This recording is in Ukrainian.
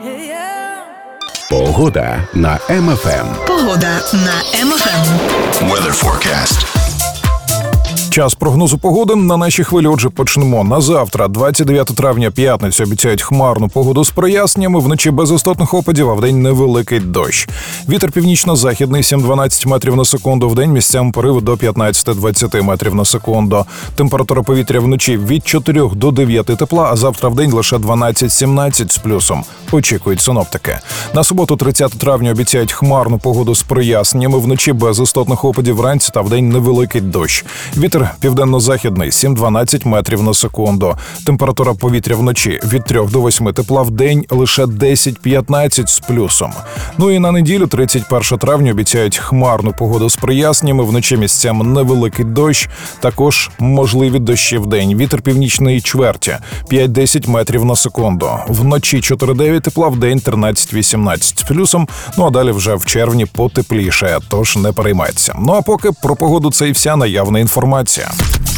Погода на МФМ. Погода на МФМ. Weather forecast. Час прогнозу погоди на нашій хвилі. Отже, почнемо. На завтра, 29 травня, п'ятницю, обіцяють хмарну погоду з проясненнями, вночі без істотних опадів, а вдень невеликий дощ. Вітер північно-західний 7-12 метрів на секунду, вдень місцями пориви до 15-20 метрів на секунду. Температура повітря вночі від 4 до 9 тепла, а завтра вдень лише 12-17 з плюсом. Очікують синоптики. На суботу, 30 травня, обіцяють хмарну погоду з проясненнями, вночі без істотних опадів, вранці та вдень невеликий дощ. Вітер південно-західний 7-12 метрів на секунду. Температура повітря вночі від 3 до 8 тепла, вдень лише 10-15 з плюсом. Ну і на неділю, 31 травня, обіцяють хмарну погоду з проясненнями, вночі місцями невеликий дощ, також можливі дощі вдень. Вітер північної чверті 5-10 метрів на секунду. Вночі 4-9 тепла, вдень 13-18 з плюсом, ну а далі вже в червні потепліше, тож не переймайтеся. Ну а поки про погоду це і вся наявна інформація.